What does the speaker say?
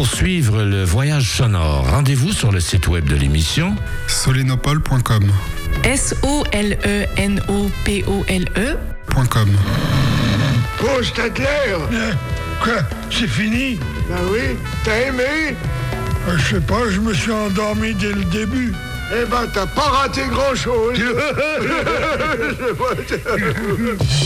poursuivre le voyage sonore. Rendez-vous sur le site web de l'émission solenopole.com. SOLENOPOLE.com. Oh, Stadler! Quoi? C'est fini? Ben oui, t'as aimé? Je sais pas, je me suis endormi dès le début. Eh ben, t'as pas raté grand-chose.